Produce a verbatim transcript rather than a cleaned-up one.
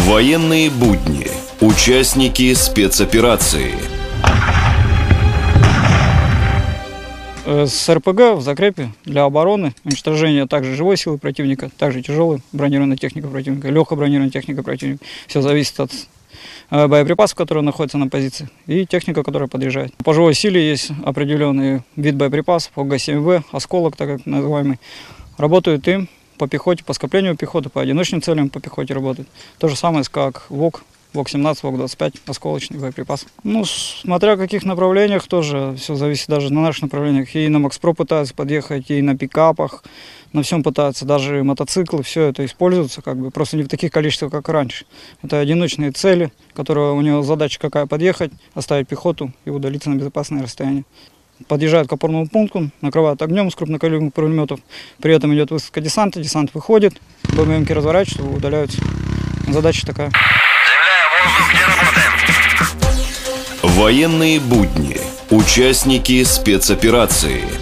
Военные будни. Участники спецоперации. С РПГ в закрепе для обороны, уничтожения также живой силы противника, также тяжелой бронированной техники противника, легкой бронированной техники противника. Все зависит от боеприпасов, которые находятся на позиции, и техника, которая подъезжает. По живой силе есть определенный вид боеприпасов, О Г семь В, осколок, так как называемый. Работают им по пехоте, по скоплению пехоты, по одиночным целям по пехоте работают. То же самое, как ВОК. ВОК семнадцать, ВОК двадцать пять, осколочный боеприпас. Ну, смотря в каких направлениях, тоже все зависит даже на наших направлениях. И на Макс-Про пытаются подъехать, и на пикапах, на всем пытаются, даже мотоциклы, все это используется, как бы, просто не в таких количествах, как раньше. Это одиночные цели, которые у него задача какая: подъехать, оставить пехоту и удалиться на безопасное расстояние. Подъезжают к опорному пункту, накрывают огнем с крупнокалиберных пулеметов, при этом идет высадка десанта, десант выходит, БМК разворачиваются, удаляются. Задача такая. Военные будни. Участники спецоперации.